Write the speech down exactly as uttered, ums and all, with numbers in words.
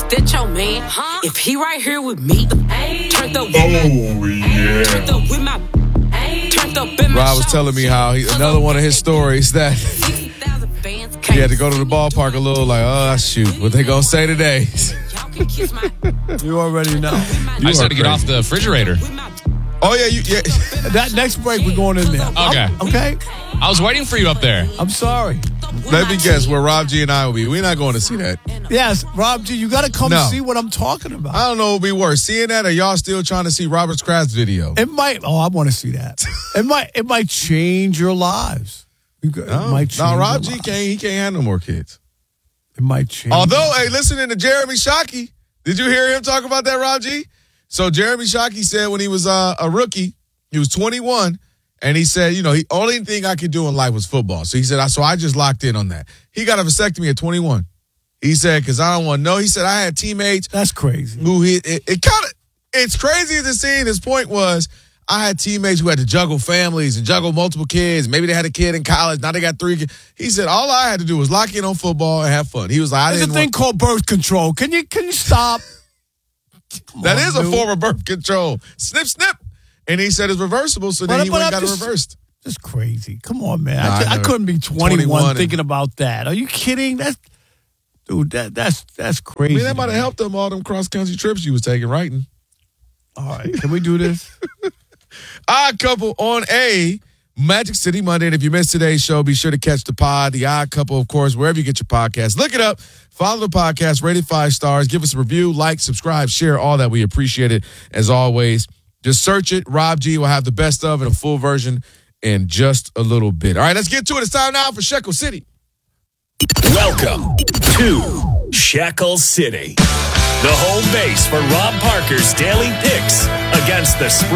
that your man? Huh? If he right here with me, turned up. Oh, yeah. Turned up with my. Turned up in my. Rob was telling me how he, another one of his stories that he had to go to the ballpark a little like, oh, shoot, what they gonna say today? You already know. You I just had to get off the refrigerator. Oh, yeah. You, yeah. That next break, we're going in there. Okay. I'm, okay? I was waiting for you up there. I'm sorry. Let me guess where Rob G and I will be. We're not going to see that. Yes, Rob G, you got to come No. see what I'm talking about. I don't know what would be worse, seeing that or y'all still trying to see Robert Kraft's video? It might. Oh, I want to see that. It might. It might change your lives. It No, might change. no Rob your G lives. can't. He can't have no more kids. It might change. Although, hey, listening to Jeremy Shockey, did you hear him talk about that, Rob G? So Jeremy Shockey said when he was uh, a rookie, he was twenty-one, and he said, you know, the only thing I could do in life was football. So he said, so I just locked in on that. He got a vasectomy at twenty-one. He said, because I don't want to know. He said, I had teammates. That's crazy. Who he, it, it kind of, it's crazy as it seemed. His point was, I had teammates who had to juggle families and juggle multiple kids. Maybe they had a kid in college. Now they got three kids. He said, all I had to do was lock in on football and have fun. He was like, I There's a didn't thing want... called birth control. Can you can you stop? That on, is a dude. form of birth control. Snip, snip. And he said it's reversible, so then But- he but went and I'm got it just- reversed. That's crazy. Come on, man. Nah, I, I I never- couldn't be twenty-one, twenty-one and- thinking about that. Are you kidding? That's dude. That that's that's I crazy. mean, that might have helped him all them cross-country trips you was taking, writing. All right, can we do this? Odd Couple on a Magic City Monday. And if you missed today's show, be sure to catch the pod, The Odd Couple, of course, wherever you get your podcasts. Look it up. Follow the podcast, rate it five stars. Give us a review, like, subscribe, share, all that. We appreciate it, as always. Just search it. Rob G will have the best of and a full version in just a little bit. All right, let's get to it. It's time now for Shekel City. Welcome to Shekel City, the home base for Rob Parker's daily picks against the spread.